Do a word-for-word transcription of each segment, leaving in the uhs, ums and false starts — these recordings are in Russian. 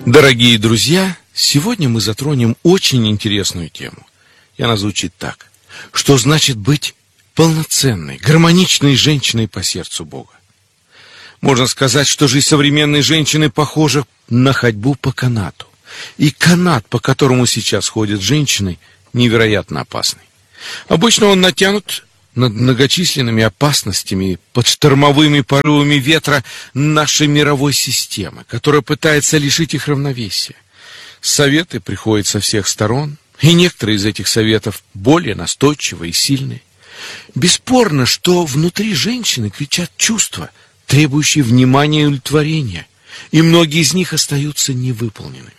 Дорогие друзья, сегодня мы затронем очень интересную тему. И она звучит так. Что значит быть полноценной, гармоничной женщиной по сердцу Бога? Можно сказать, что жизнь современной женщины похожа на ходьбу по канату. И канат, по которому сейчас ходят женщины, невероятно опасный. Обычно он натянут над многочисленными опасностями, под штормовыми порывами ветра нашей мировой системы, которая пытается лишить их равновесия. Советы приходят со всех сторон, и некоторые из этих советов более настойчивые и сильные. Бесспорно, что внутри женщины кричат чувства, требующие внимания и удовлетворения, и многие из них остаются невыполненными.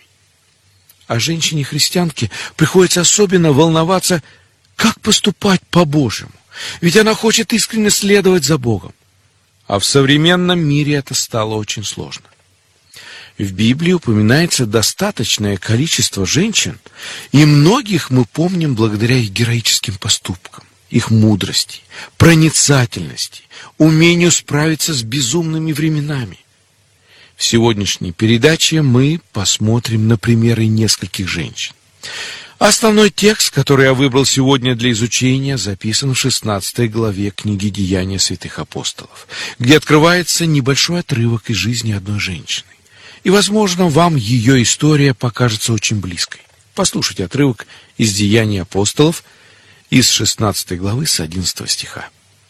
А женщине-христианке приходится особенно волноваться, как поступать по-божьему. Ведь она хочет искренне следовать за Богом. А в современном мире это стало очень сложно. В Библии упоминается достаточное количество женщин, и многих мы помним благодаря их героическим поступкам, их мудрости, проницательности, умению справиться с безумными временами. В сегодняшней передаче мы посмотрим на примеры нескольких женщин. Основной текст, который я выбрал сегодня для изучения, записан в шестнадцатой главе книги «Деяния святых апостолов», где открывается небольшой отрывок из жизни одной женщины. И, возможно, вам ее история покажется очень близкой. Послушайте отрывок из «Деяний апостолов» из шестнадцатой главы с одиннадцатого стиха.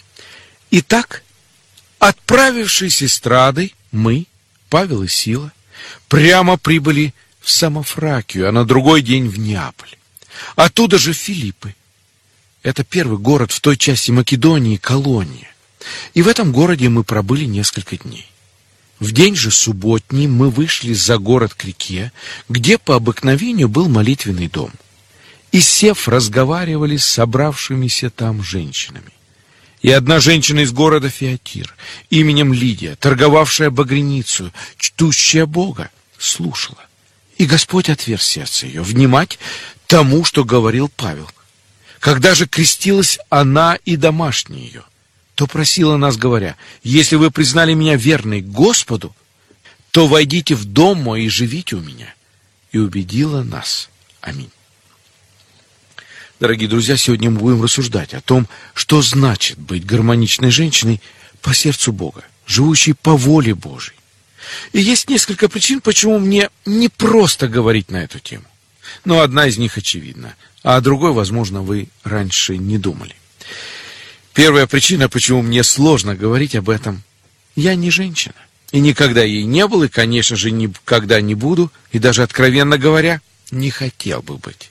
«Итак, отправившись из Страдой, мы, Павел и Сила, прямо прибыли в Самофракию, а на другой день в Неаполь. Оттуда же в Филиппы. Это первый город в той части Македонии, колония. И в этом городе мы пробыли несколько дней. В день же субботний мы вышли за город к реке, где по обыкновению был молитвенный дом. И, сев, разговаривали с собравшимися там женщинами. И одна женщина из города Фиатир, именем Лидия, торговавшая багряницу, чтущая Бога, слушала. И Господь отверз сердце ее внимать тому, что говорил Павел. Когда же крестилась она и домашние ее, то просила нас, говоря: если вы признали меня верной Господу, то войдите в дом мой и живите у меня. И убедила нас. Аминь. Дорогие друзья, сегодня мы будем рассуждать о том, что значит быть гармоничной женщиной по сердцу Бога, живущей по воле Божьей. И есть несколько причин, почему мне не просто говорить на эту тему. Но одна из них очевидна, а о другой, возможно, вы раньше не думали. Первая причина, почему мне сложно говорить об этом: я не женщина. И никогда ей не был, и, конечно же, никогда не буду, и даже, откровенно говоря, не хотел бы быть.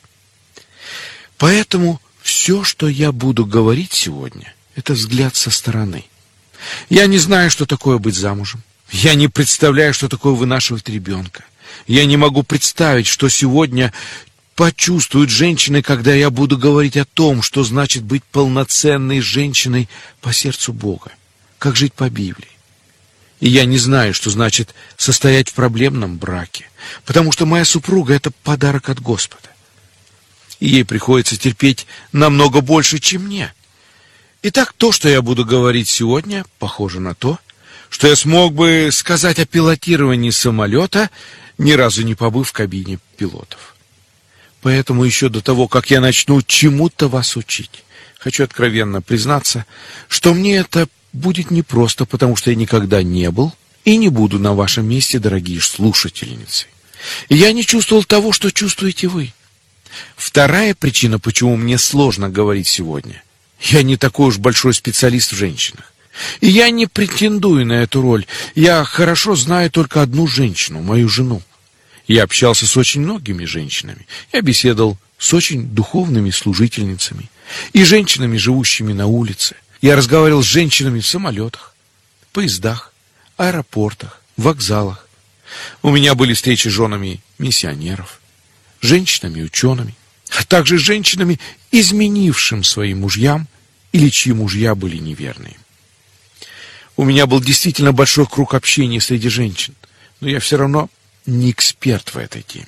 Поэтому все, что я буду говорить сегодня, это взгляд со стороны. Я не знаю, что такое быть замужем. Я не представляю, что такое вынашивать ребенка. Я не могу представить, что сегодня почувствуют женщины, когда я буду говорить о том, что значит быть полноценной женщиной по сердцу Бога, как жить по Библии. И я не знаю, что значит состоять в проблемном браке, потому что моя супруга — это подарок от Господа. И ей приходится терпеть намного больше, чем мне. Итак, то, что я буду говорить сегодня, похоже на то, что я смог бы сказать о пилотировании самолета, ни разу не побыв в кабине пилотов. Поэтому еще до того, как я начну чему-то вас учить, хочу откровенно признаться, что мне это будет непросто, потому что я никогда не был и не буду на вашем месте, дорогие слушательницы. И я не чувствовал того, что чувствуете вы. Вторая причина, почему мне сложно говорить сегодня: я не такой уж большой специалист в женщинах. И я не претендую на эту роль. Я хорошо знаю только одну женщину, мою жену. Я общался с очень многими женщинами. Я беседовал с очень духовными служительницами и женщинами, живущими на улице. Я разговаривал с женщинами в самолетах, поездах, аэропортах, вокзалах. У меня были встречи с женами миссионеров, женщинами-учеными, а также с женщинами, изменившим своим мужьям или чьи мужья были неверные. У меня был действительно большой круг общения среди женщин, но я все равно не эксперт в этой теме.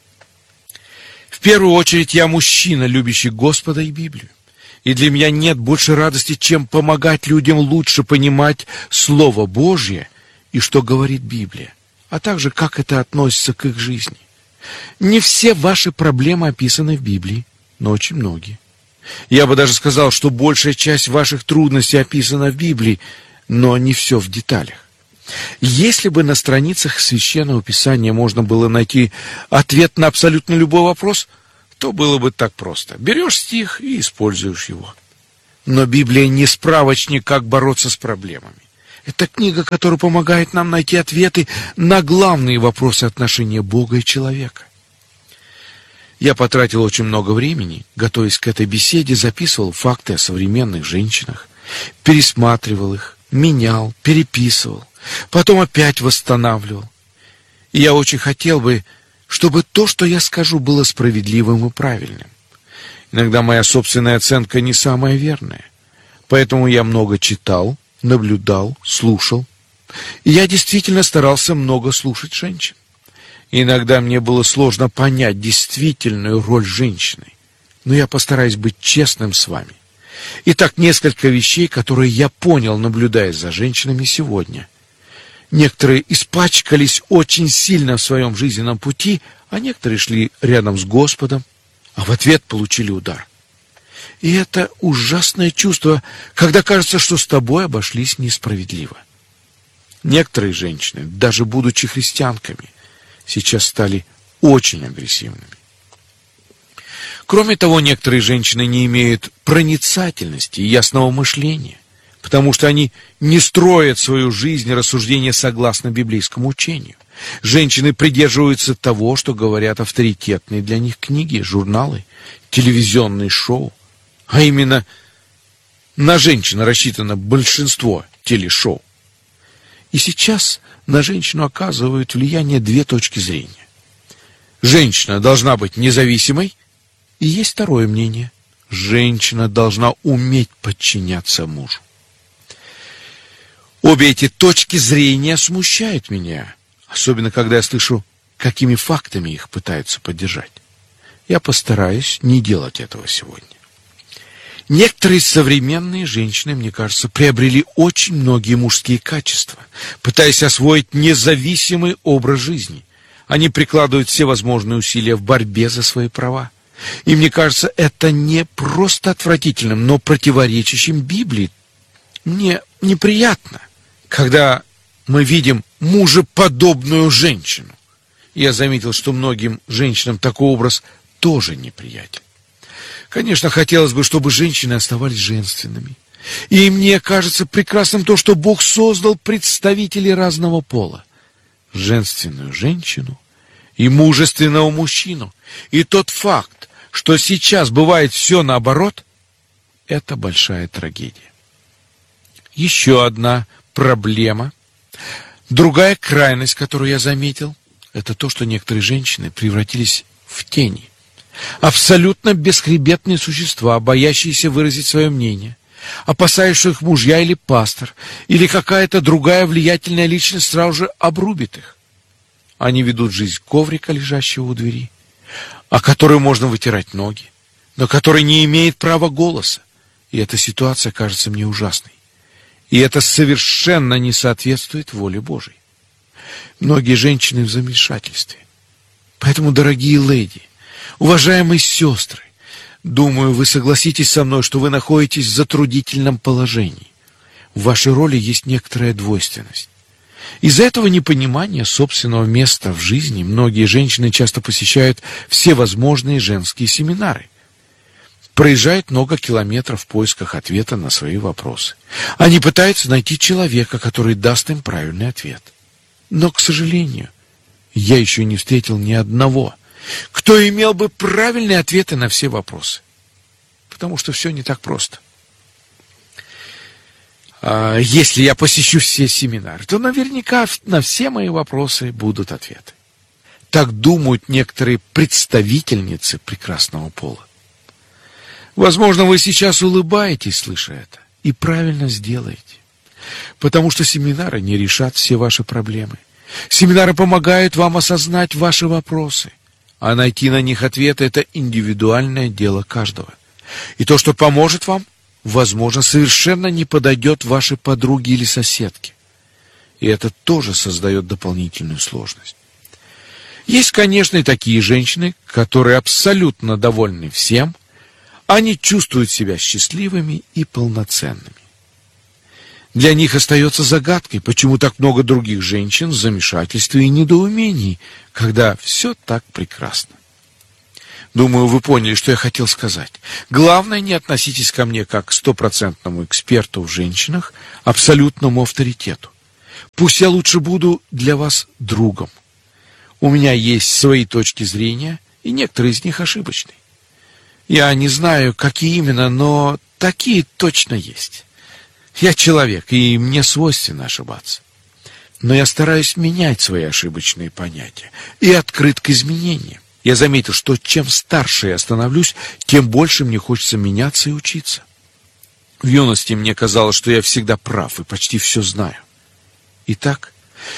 В первую очередь, я мужчина, любящий Господа и Библию. И для меня нет больше радости, чем помогать людям лучше понимать Слово Божье и что говорит Библия. а также как это относится к их жизни. Не все ваши проблемы описаны в Библии, но очень многие. Я бы даже сказал, что большая часть ваших трудностей описана в Библии, но не все в деталях. Если бы на страницах Священного Писания можно было найти ответ на абсолютно любой вопрос, то было бы так просто. Берешь стих и используешь его. Но Библия не справочник, как бороться с проблемами. Это книга, которая помогает нам найти ответы на главные вопросы отношения Бога и человека. Я потратил очень много времени, готовясь к этой беседе, записывал факты о современных женщинах, пересматривал их, менял, переписывал, потом опять восстанавливал. И я очень хотел бы, чтобы то, что я скажу, было справедливым и правильным. Иногда моя собственная оценка не самая верная, поэтому я много читал, наблюдал, слушал. И я действительно старался много слушать женщин. Иногда мне было сложно понять действительную роль женщины, но я постараюсь быть честным с вами. Итак, несколько вещей, которые я понял, наблюдая за женщинами сегодня. Некоторые испачкались очень сильно в своем жизненном пути, а некоторые шли рядом с Господом, а в ответ получили удар. И это ужасное чувство, когда кажется, что с тобой обошлись несправедливо. Некоторые женщины, даже будучи христианками, сейчас стали очень агрессивными. Кроме того, некоторые женщины не имеют проницательности и ясного мышления, потому что они не строят свою жизнь и рассуждения согласно библейскому учению. Женщины придерживаются того, что говорят авторитетные для них книги, журналы, телевизионные шоу. А именно на женщин рассчитано большинство телешоу. И сейчас на женщину оказывают влияние две точки зрения. Женщина должна быть независимой, и есть второе мнение. Женщина должна уметь подчиняться мужу. Обе эти точки зрения смущают меня, особенно когда я слышу, какими фактами их пытаются поддержать. Я постараюсь не делать этого сегодня. Некоторые современные женщины, мне кажется, приобрели очень многие мужские качества, пытаясь освоить независимый образ жизни. Они прикладывают все возможные усилия в борьбе за свои права. И мне кажется, это не просто отвратительным, но противоречащим Библии. Мне неприятно, когда мы видим мужеподобную женщину. Я заметил, что многим женщинам такой образ тоже неприятен. Конечно, хотелось бы, чтобы женщины оставались женственными. И мне кажется прекрасным то, что Бог создал представителей разного пола. Женственную женщину и мужественного мужчину. И тот факт, что сейчас бывает все наоборот, это большая трагедия. Еще одна проблема, другая крайность, которую я заметил, это то, что некоторые женщины превратились в тени. Абсолютно бесхребетные существа, боящиеся выразить свое мнение, опасаясь, что их мужья или пастор, или какая-то другая влиятельная личность сразу же обрубит их. Они ведут жизнь коврика, лежащего у двери, о которой можно вытирать ноги, но который не имеет права голоса. И эта ситуация кажется мне ужасной. И это совершенно не соответствует воле Божией. Многие женщины в замешательстве. Поэтому, дорогие леди, уважаемые сестры, думаю, вы согласитесь со мной, что вы находитесь в затруднительном положении. В вашей роли есть некоторая двойственность. Из-за этого непонимания собственного места в жизни многие женщины часто посещают всевозможные женские семинары, проезжают много километров в поисках ответа на свои вопросы. Они пытаются найти человека, который даст им правильный ответ. Но, к сожалению, я еще не встретил ни одного, кто имел бы правильные ответы на все вопросы. Потому что все не так просто. А если я посещу все семинары, то наверняка на все мои вопросы будут ответы. Так думают некоторые представительницы прекрасного пола. Возможно, вы сейчас улыбаетесь, слыша это, и правильно сделаете. Потому что семинары не решат все ваши проблемы. Семинары помогают вам осознать ваши вопросы, а найти на них ответы – это индивидуальное дело каждого. И то, что поможет вам, возможно, совершенно не подойдет вашей подруге или соседке. И это тоже создает дополнительную сложность. Есть, конечно, и такие женщины, которые абсолютно довольны всем, они чувствуют себя счастливыми и полноценными. Для них остается загадкой, почему так много других женщин в замешательстве и недоумении, когда все так прекрасно. Думаю, вы поняли, что я хотел сказать. Главное, не относитесь ко мне как к стопроцентному эксперту в женщинах, абсолютному авторитету. Пусть я лучше буду для вас другом. У меня есть свои точки зрения, и некоторые из них ошибочны. Я не знаю, какие именно, но такие точно есть. Я человек, и мне свойственно ошибаться. Но я стараюсь менять свои ошибочные понятия и открыт к изменениям. Я заметил, что чем старше я становлюсь, тем больше мне хочется меняться и учиться. В юности мне казалось, что я всегда прав и почти все знаю. Итак,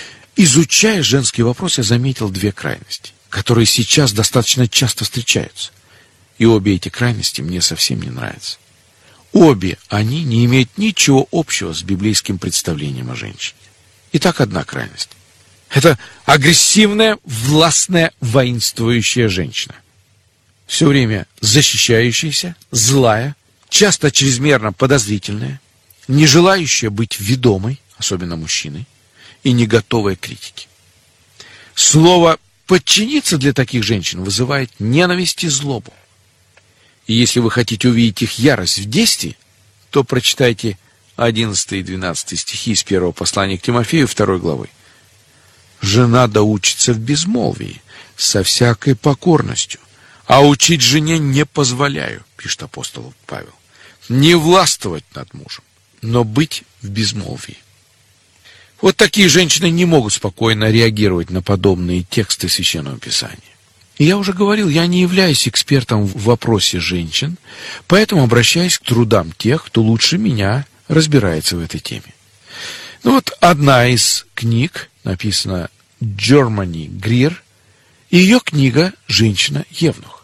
изучая женский вопрос, я заметил две крайности, которые сейчас достаточно часто встречаются. И обе эти крайности мне совсем не нравятся. Обе они не имеют ничего общего с библейским представлением о женщине. Итак, одна крайность. Это агрессивная, властная, воинствующая женщина. Все время защищающаяся, злая, часто чрезмерно подозрительная, не желающая быть ведомой, особенно мужчиной, и не готовая к критике. Слово «подчиниться» для таких женщин вызывает ненависть и злобу. И если вы хотите увидеть их ярость в действии, то прочитайте одиннадцатый и двенадцатый стихи из первого послания к Тимофею, второй главы. «Жена да учится в безмолвии, со всякой покорностью, а учить жене не позволяю», пишет апостол Павел, «не властвовать над мужем, но быть в безмолвии». Вот такие женщины не могут спокойно реагировать на подобные тексты Священного Писания. И я уже говорил, я не являюсь экспертом в вопросе женщин, поэтому обращаюсь к трудам тех, кто лучше меня разбирается в этой теме. Ну вот одна из книг написана Джормани Грир, и ее книга «Женщина-евнух».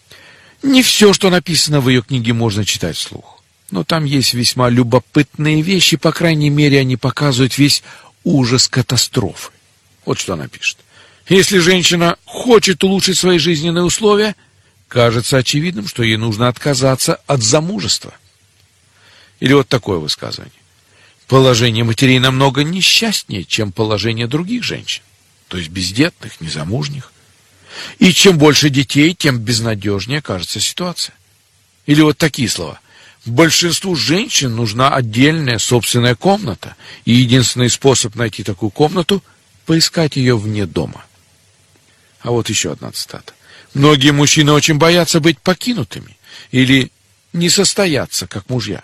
Не все, что написано в ее книге, можно читать вслух, но там есть весьма любопытные вещи, по крайней мере, они показывают весь ужас катастрофы. Вот что она пишет. Если женщина хочет улучшить свои жизненные условия, кажется очевидным, что ей нужно отказаться от замужества. Или вот такое высказывание. Положение матерей намного несчастнее, чем положение других женщин, то есть бездетных, незамужних. И чем больше детей, тем безнадежнее кажется ситуация. Или вот такие слова. Большинству женщин нужна отдельная собственная комната, и единственный способ найти такую комнату – поискать ее вне дома. А вот еще одна цитата. Многие мужчины очень боятся быть покинутыми или не состояться как мужья.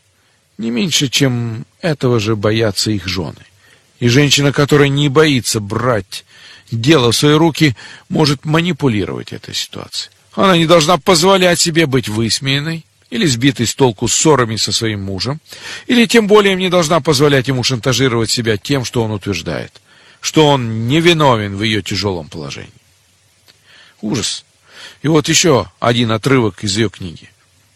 Не меньше, чем этого же боятся их жены. И женщина, которая не боится брать дело в свои руки, может манипулировать этой ситуацией. Она не должна позволять себе быть высмеянной или сбитой с толку ссорами со своим мужем, или тем более не должна позволять ему шантажировать себя тем, что он утверждает, что он невиновен в ее тяжелом положении. Ужас. И вот еще один отрывок из ее книги.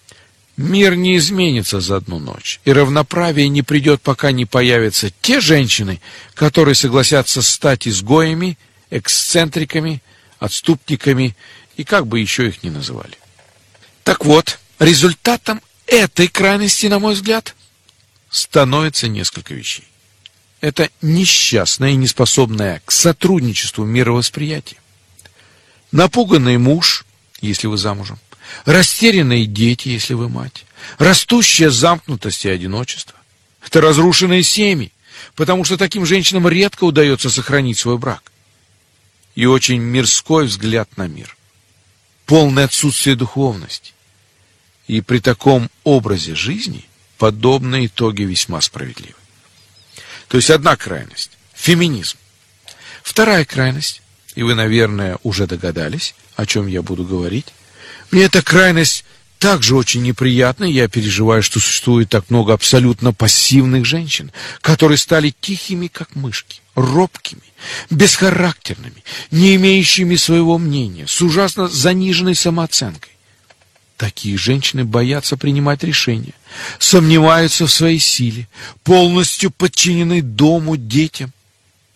«Мир не изменится за одну ночь, и равноправие не придет, пока не появятся те женщины, которые согласятся стать изгоями, эксцентриками, отступниками, и как бы еще их ни называли». Так вот, результатом этой крайности, на мой взгляд, становится несколько вещей. Это несчастное и неспособное к сотрудничеству мировосприятие. Напуганный муж, если вы замужем, растерянные дети, если вы мать, растущая замкнутость и одиночество. Это разрушенные семьи, потому что таким женщинам редко удается сохранить свой брак. И очень мирской взгляд на мир. Полное отсутствие духовности. И при таком образе жизни подобные итоги весьма справедливы. То есть одна крайность – феминизм. Вторая крайность, и вы, наверное, уже догадались, о чем я буду говорить. Мне эта крайность также очень неприятна, я переживаю, что существует так много абсолютно пассивных женщин, которые стали тихими, как мышки, робкими, бесхарактерными, не имеющими своего мнения, с ужасно заниженной самооценкой. Такие женщины боятся принимать решения, сомневаются в своей силе, полностью подчинены дому, детям,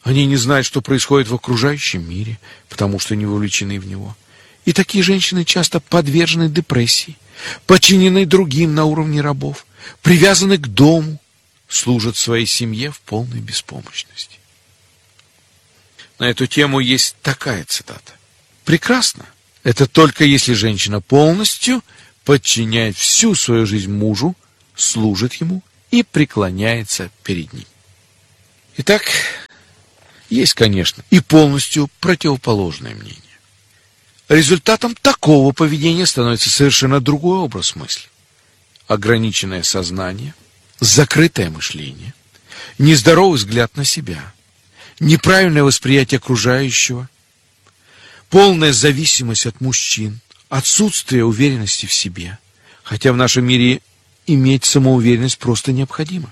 Они не знают, что происходит в окружающем мире, потому что не вовлечены в него. И такие женщины часто подвержены депрессии, подчинены другим на уровне рабов, привязаны к дому, служат своей семье в полной беспомощности. На эту тему есть такая цитата. «Прекрасно. Это только если женщина полностью подчиняет всю свою жизнь мужу, служит ему и преклоняется перед ним». Итак, есть, конечно, и полностью противоположное мнение. Результатом такого поведения становится совершенно другой образ мысли. Ограниченное сознание, закрытое мышление, нездоровый взгляд на себя, неправильное восприятие окружающего, полная зависимость от мужчин, отсутствие уверенности в себе, хотя в нашем мире иметь самоуверенность просто необходимо.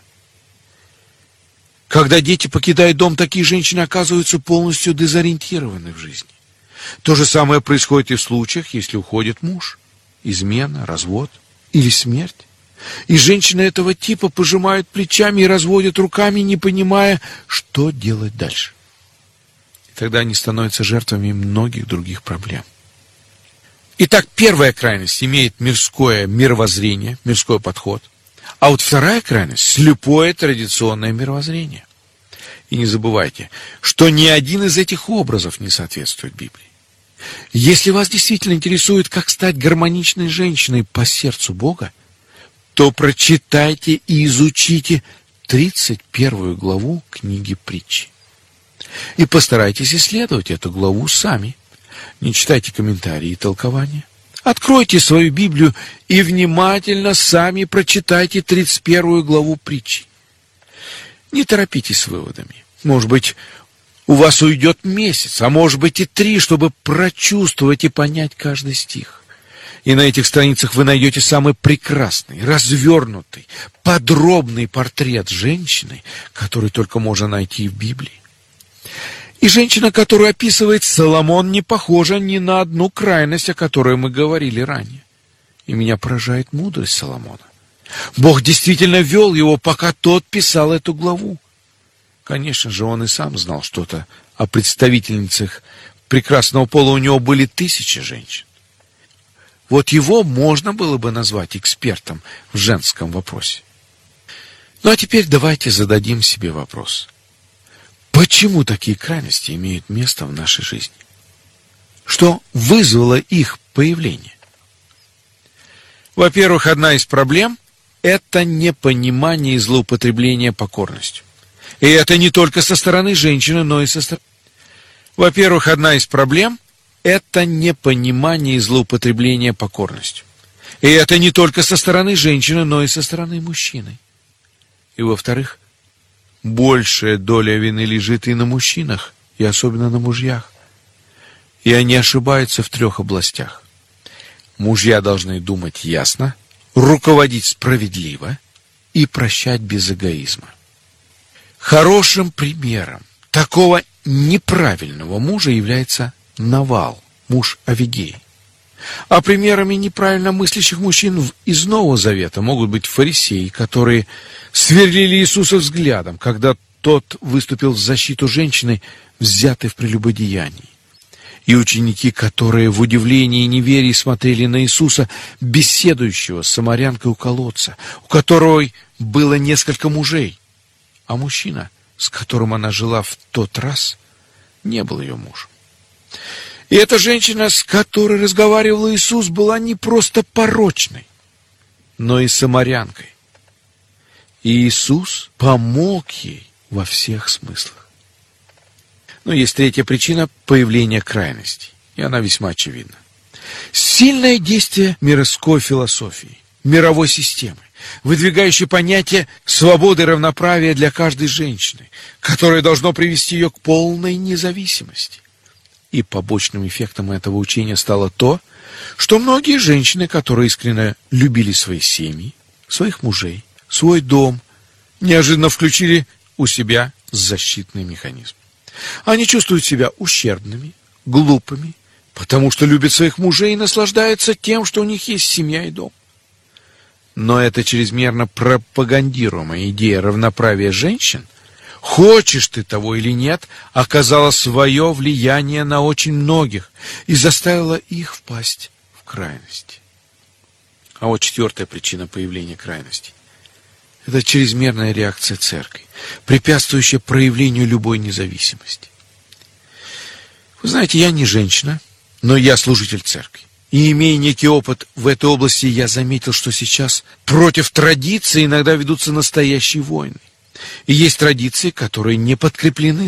Когда дети покидают дом, такие женщины оказываются полностью дезориентированы в жизни. То же самое происходит и в случаях, если уходит муж, измена, развод или смерть. И женщины этого типа пожимают плечами и разводят руками, не понимая, что делать дальше. И тогда они становятся жертвами многих других проблем. Итак, первая крайность имеет мирское мировоззрение, мирской подход. А вот вторая крайность – слепое традиционное мировоззрение. И не забывайте, что ни один из этих образов не соответствует Библии. Если вас действительно интересует, как стать гармоничной женщиной по сердцу Бога, то прочитайте и изучите тридцать первую главу книги Притчи. И постарайтесь исследовать эту главу сами. Не читайте комментарии и толкования. Откройте свою Библию и внимательно сами прочитайте тридцать первую главу Притчи. Не торопитесь с выводами. Может быть, у вас уйдет месяц, а может быть и три, чтобы прочувствовать и понять каждый стих. И на этих страницах вы найдете самый прекрасный, развернутый, подробный портрет женщины, который только можно найти в Библии. И женщина, которую описывает Соломон, не похожа ни на одну крайность, о которой мы говорили ранее. И меня поражает мудрость Соломона. Бог действительно вел его, пока тот писал эту главу. Конечно же, он и сам знал что-то о представительницах прекрасного пола. У него были тысячи женщин. Вот его можно было бы назвать экспертом в женском вопросе. Ну а теперь давайте зададим себе вопрос. Почему такие крайности имеют место в нашей жизни? Что вызвало их появление? Во-первых, одна из проблем – это непонимание и злоупотребление покорностью. И это не только со стороны женщины, но и со стороны... Во-первых, одна из проблем – это непонимание и злоупотребление покорностью. И это не только со стороны женщины, но и со стороны мужчины. И во-вторых, большая доля вины лежит и на мужчинах, и особенно на мужьях. И они ошибаются в трех областях. Мужья должны думать ясно, руководить справедливо и прощать без эгоизма. Хорошим примером такого неправильного мужа является Навал, муж Авигеи. А примерами неправильно мыслящих мужчин из Нового Завета могут быть фарисеи, которые сверлили Иисуса взглядом, когда тот выступил в защиту женщины, взятой в прелюбодеянии. И ученики, которые в удивлении и неверии смотрели на Иисуса, беседующего с самарянкой у колодца, у которой было несколько мужей, а мужчина, с которым она жила в тот раз, не был ее мужем. И эта женщина, с которой разговаривал Иисус, была не просто порочной, но и самарянкой. И Иисус помог ей во всех смыслах. Но есть третья причина появления крайностей, и она весьма очевидна. Сильное действие мирской философии, мировой системы, выдвигающей понятие свободы и равноправия для каждой женщины, которое должно привести ее к полной независимости. И побочным эффектом этого учения стало то, что многие женщины, которые искренне любили свои семьи, своих мужей, свой дом, неожиданно включили у себя защитный механизм. Они чувствуют себя ущербными, глупыми, потому что любят своих мужей и наслаждаются тем, что у них есть семья и дом. Но эта чрезмерно пропагандируемая идея равноправия женщин хочешь ты того или нет, оказала свое влияние на очень многих и заставила их впасть в крайности. А вот четвертая причина появления крайностей. Это чрезмерная реакция церкви, препятствующая проявлению любой независимости. Вы знаете, я не женщина, но я служитель церкви. И имея некий опыт в этой области, я заметил, что сейчас против традиции иногда ведутся настоящие войны. И есть традиции, которые не подкреплены